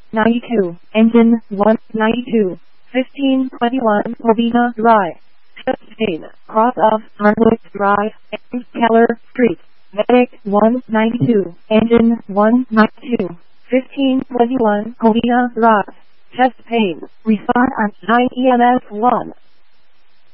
92, engine 1, 92, 1521 Covina Drive, chest pain, cross of Hardwick Drive, and Keller Street, medic 192, engine 192, 1521 Covina Drive, chest pain, respond on 9 EMS 1.